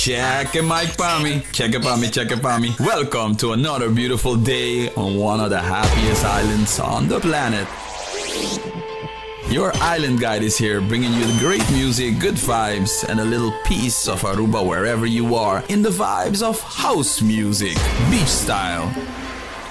Check it, Mike Pami. Check it, Pami. Check it, Pami. Welcome to another beautiful day on one of the happiest islands on the planet. Your island guide is here, bringing you great music, good vibes, and a little piece of Aruba wherever you are in the vibes of house music, beach style.